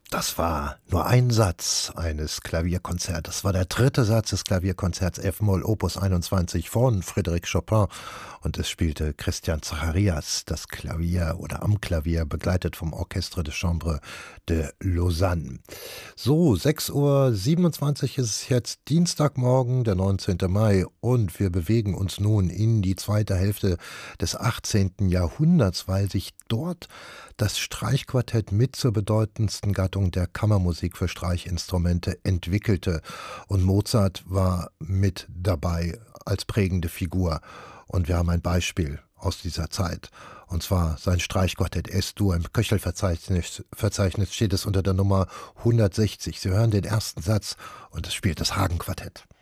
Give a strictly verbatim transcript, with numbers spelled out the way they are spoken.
Das war nur ein Satz eines Klavierkonzerts. Das war der dritte Satz des Klavierkonzerts F-Moll Opus einundzwanzig von Frédéric Chopin und es spielte Christian Zacharias das Klavier oder am Klavier, begleitet vom Orchestre de Chambre de Lausanne. So, sechs Uhr siebenundzwanzig ist es jetzt, Dienstagmorgen, der neunzehnte Mai, und wir bewegen uns nun in die zweite Hälfte des achtzehnten Jahrhunderts, weil sich dort das Streichquartett mit zur bedeutendsten Gattung der Kammermusik für Streichinstrumente entwickelte. Und Mozart war mit dabei als prägende Figur. Und wir haben ein Beispiel aus dieser Zeit. Und zwar sein Streichquartett S-Dur. Im Köchelverzeichnis Verzeichnis steht es unter der Nummer hundertsechzig. Sie hören den ersten Satz und es spielt das Hagen-Quartett.